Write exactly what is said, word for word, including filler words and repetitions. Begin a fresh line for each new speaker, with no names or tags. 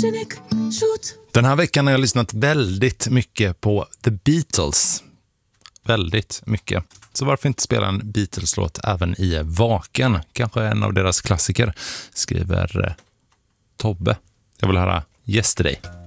Den här veckan har jag lyssnat väldigt mycket på The Beatles. Väldigt mycket. Så varför inte spela en Beatles-låt även i Vaken? Kanske en av deras klassiker, skriver Tobbe. Jag vill höra Yesterday.